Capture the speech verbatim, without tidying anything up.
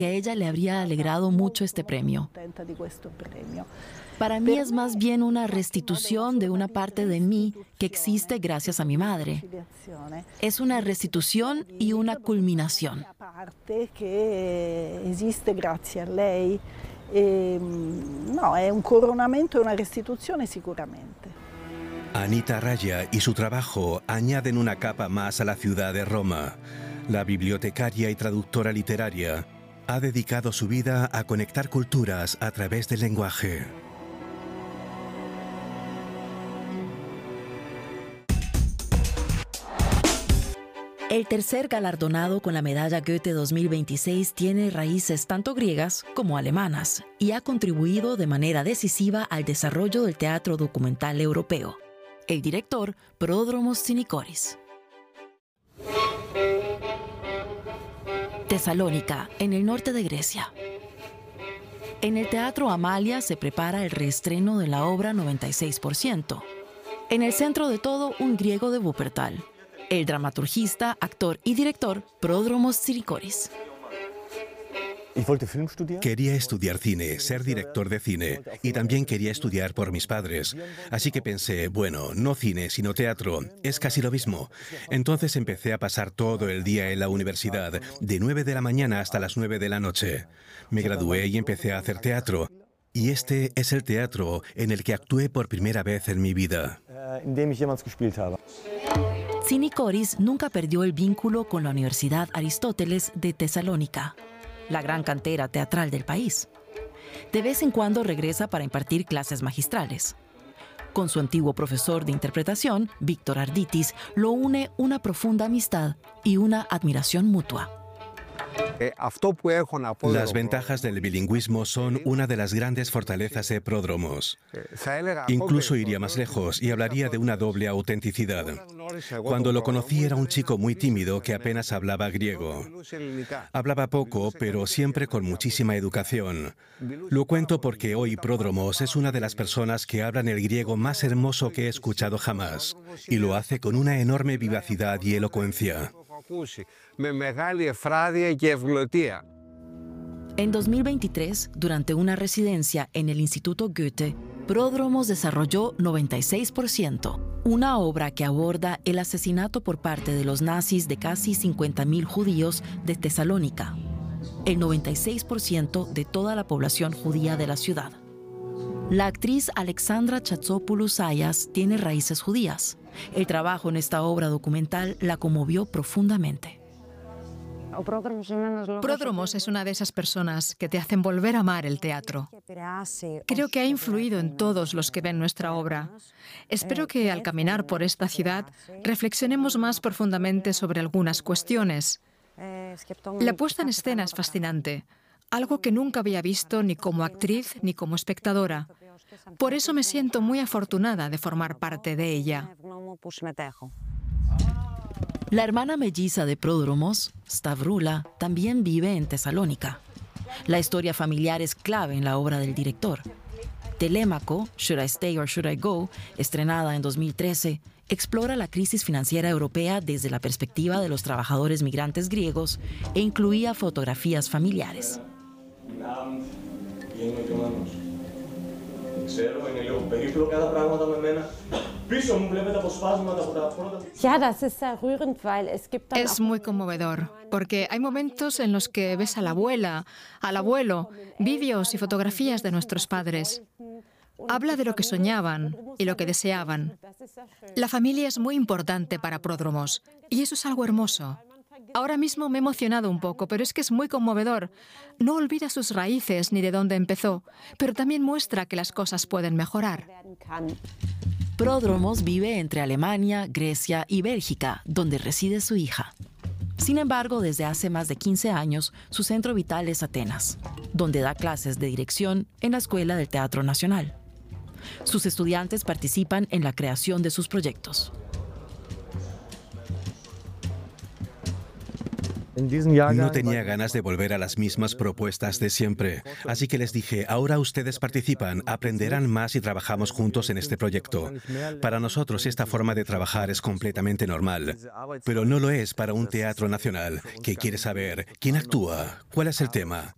que a ella le habría alegrado mucho este premio. Para mí es más bien una restitución de una parte de mí que existe gracias a mi madre. Es una restitución y una culminación. No, es un coronamiento y una restitución seguramente. Anita Raya y su trabajo añaden una capa más a la ciudad de Roma. La bibliotecaria y traductora literaria ha dedicado su vida a conectar culturas a través del lenguaje. El tercer galardonado con la medalla Goethe dos mil veintiséis tiene raíces tanto griegas como alemanas y ha contribuido de manera decisiva al desarrollo del teatro documental europeo. El director, Prodromos Tsinikoris. Tesalónica, en el norte de Grecia. En el Teatro Amalia se prepara el reestreno de la obra noventa y seis por ciento. En el centro de todo, un griego de Wuppertal. El dramaturgista, actor y director, Prodromos Tsinikoris. Quería estudiar cine, ser director de cine, y también quería estudiar por mis padres. Así que pensé, bueno, no cine, sino teatro, es casi lo mismo. Entonces empecé a pasar todo el día en la universidad, de nueve de la mañana hasta las nueve de la noche. Me gradué y empecé a hacer teatro. Y este es el teatro en el que actué por primera vez en mi vida. Tsinikoris nunca perdió el vínculo con la Universidad Aristóteles de Tesalónica, la gran cantera teatral del país. De vez en cuando regresa para impartir clases magistrales. Con su antiguo profesor de interpretación, Víctor Arditis, lo une una profunda amistad y una admiración mutua. Las ventajas del bilingüismo son una de las grandes fortalezas de Prodromos. Incluso iría más lejos y hablaría de una doble autenticidad. Cuando lo conocí era un chico muy tímido que apenas hablaba griego. Hablaba poco, pero siempre con muchísima educación. Lo cuento porque hoy Prodromos es una de las personas que hablan el griego más hermoso que he escuchado jamás, y lo hace con una enorme vivacidad y elocuencia. En dos mil veintitrés, durante una residencia en el Instituto Goethe, Prodromos desarrolló noventa y seis por ciento, una obra que aborda el asesinato por parte de los nazis de casi cincuenta mil judíos de Tesalónica, el noventa y seis por ciento de toda la población judía de la ciudad. La actriz Alexandra Chatsopoulos-Zayas tiene raíces judías. El trabajo en esta obra documental la conmovió profundamente. Prodromos es una de esas personas que te hacen volver a amar el teatro. Creo que ha influido en todos los que ven nuestra obra. Espero que al caminar por esta ciudad reflexionemos más profundamente sobre algunas cuestiones. La puesta en escena es fascinante, algo que nunca había visto ni como actriz ni como espectadora. Por eso me siento muy afortunada de formar parte de ella. La hermana melliza de Prodromos, Stavrula, también vive en Tesalónica. La historia familiar es clave en la obra del director. Telémaco, Should I Stay or Should I Go, estrenada en dos mil trece, explora la crisis financiera europea desde la perspectiva de los trabajadores migrantes griegos e incluía fotografías familiares. Es muy conmovedor, porque hay momentos en los que ves a la abuela, al abuelo, vídeos y fotografías de nuestros padres. Habla de lo que soñaban y lo que deseaban. La familia es muy importante para Prodromos, y eso es algo hermoso. Ahora mismo me he emocionado un poco, pero es que es muy conmovedor. No olvida sus raíces ni de dónde empezó, pero también muestra que las cosas pueden mejorar. Prodromos vive entre Alemania, Grecia y Bélgica, donde reside su hija. Sin embargo, desde hace más de quince años, su centro vital es Atenas, donde da clases de dirección en la Escuela del Teatro Nacional. Sus estudiantes participan en la creación de sus proyectos. No tenía ganas de volver a las mismas propuestas de siempre, así que les dije, ahora ustedes participan, aprenderán más y trabajamos juntos en este proyecto. Para nosotros esta forma de trabajar es completamente normal, pero no lo es para un teatro nacional, que quiere saber quién actúa, cuál es el tema.